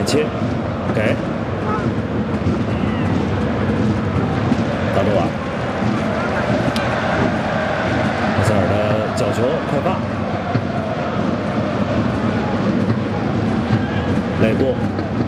前切，给达罗瓦，阿塞尔的角球快发，内部